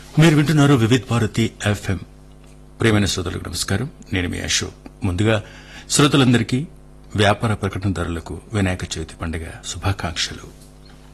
మీరు వింటున్నారు వివిధ్ భారతి ఎఫ్ఎం. ప్రియమైన శ్రోతలకు నమస్కారం. నేను మీ అశోక్. ముందుగా శ్రోతలందరికీ వ్యాపార ప్రకటనదారులకు వినాయక చవితి పండుగ శుభాకాంక్షలు.